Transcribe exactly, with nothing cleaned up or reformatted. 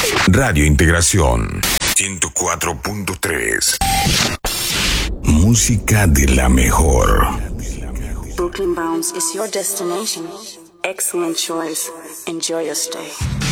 Radio Integración ciento cuatro punto tres. Música de la mejor. Brooklyn Bounce is your destination. Excellent choice. Enjoy your stay.